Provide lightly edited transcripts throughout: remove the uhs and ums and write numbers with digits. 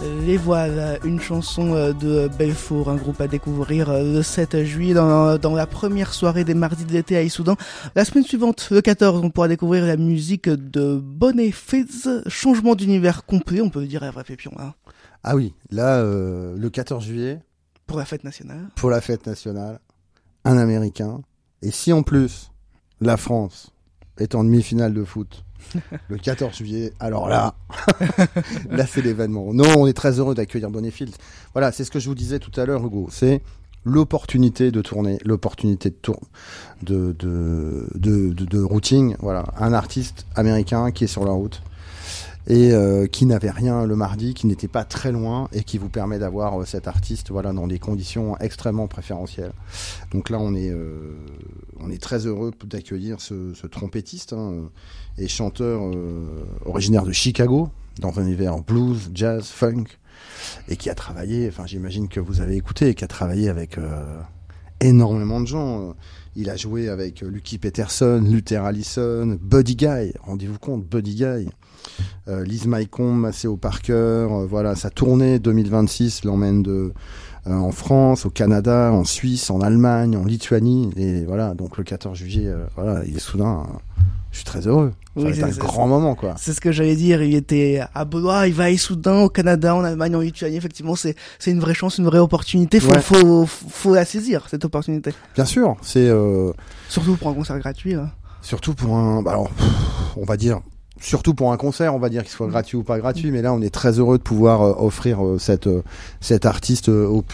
Les voilà, une chanson de Belfour, un groupe à découvrir le 7 juillet dans la première soirée des mardis de l'été à Issoudun. La semaine suivante, le 14, on pourra découvrir la musique de Bonnet Fizz, changement d'univers complet, on peut le dire à vrai pépion. Hein. Ah oui, là, le 14 juillet. Pour la fête nationale. Pour la fête nationale, un Américain. Et si en plus, la France est en demi-finale de foot, le 14 juillet, alors là, là c'est l'événement. Non, on est très heureux d'accueillir Bonnet Fizz. Voilà, c'est ce que je vous disais tout à l'heure, Hugo. C'est l'opportunité de tourner, l'opportunité de routing. Voilà, un artiste américain qui est sur la route et qui n'avait rien le mardi, qui n'était pas très loin et qui vous permet d'avoir cet artiste, voilà, dans des conditions extrêmement préférentielles. Donc là, on est très heureux d'accueillir ce trompettiste et chanteur originaire de Chicago, dans un univers blues, jazz, funk, et qui a travaillé, enfin j'imagine que vous avez écouté, qui a travaillé avec énormément de gens. Il a joué avec Lucky Peterson, Luther Allison, Buddy Guy, rendez-vous compte, Buddy Guy, Liz Mycomb, Maceo Parker, voilà, sa tournée 2026 l'emmène en France, au Canada, en Suisse, en Allemagne, en Lituanie, et voilà, donc le 14 juillet, voilà, il est soudain, je suis très heureux. Ça va être un grand moment, quoi. C'est ce que j'allais dire. Il était à Baudouin, il va à Issoudun, au Canada, en Allemagne, en Lituanie. Effectivement, c'est une vraie chance, une vraie opportunité. Faut la saisir, cette opportunité. Bien sûr, c'est surtout pour un concert gratuit, là. Surtout pour on va dire, surtout pour un concert, on va dire qu'il soit gratuit ou pas gratuit, mais là on est très heureux de pouvoir offrir cet artiste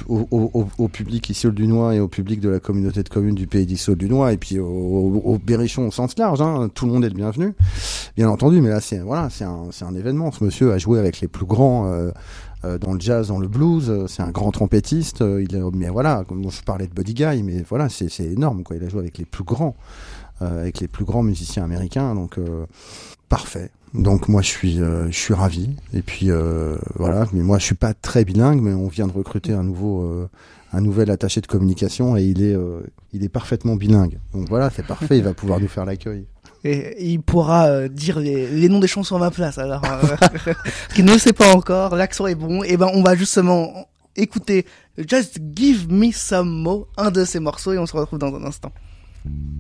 au public Issy-les-Dunois et au public de la communauté de communes du pays d'Issy-les-Dunois et puis au Berrichon au sens large, hein, tout le monde est le bienvenu, bien entendu, mais là c'est un événement. Ce monsieur a joué avec les plus grands dans le jazz, dans le blues, c'est un grand trompettiste, mais voilà, comme je parlais de Buddy Guy, mais voilà, c'est énorme, quoi. Il a joué avec les plus grands musiciens américains, donc parfait. Donc moi je suis ravi. Et puis voilà, mais moi je suis pas très bilingue, mais on vient de recruter un nouvel attaché de communication et il est parfaitement bilingue. Donc voilà, c'est parfait, il va pouvoir nous faire l'accueil. Et il pourra dire les noms des chansons à ma place. Alors, qui ne le sait pas encore, l'accent est bon. Et ben on va justement écouter Just Give Me Some More, un de ses morceaux, et on se retrouve dans un instant.